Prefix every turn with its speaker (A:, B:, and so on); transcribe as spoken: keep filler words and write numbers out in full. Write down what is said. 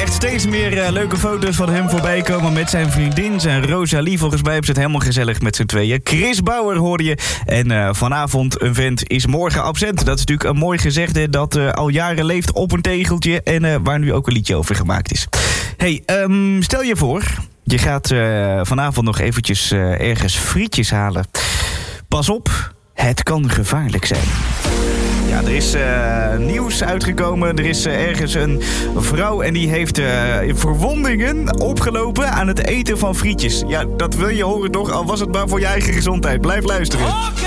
A: echt steeds meer uh, leuke foto's van hem voorbij komen met zijn vriendin, zijn Rosalie. Volgens mij hebben ze het helemaal gezellig met z'n tweeën. Chris Bauer hoorde je. En uh, vanavond een vent is morgen absent. Dat is natuurlijk een mooi gezegde dat uh, al jaren leeft op een tegeltje. En uh, waar nu ook een liedje over gemaakt is. Hey, um, stel je voor, je gaat uh, vanavond nog eventjes uh, ergens frietjes halen. Pas op, het kan gevaarlijk zijn. Ja, er is uh, nieuws uitgekomen. Er is uh, ergens een vrouw en die heeft uh, verwondingen opgelopen aan het eten van frietjes. Ja, dat wil je horen toch, al was het maar voor je eigen gezondheid. Blijf luisteren.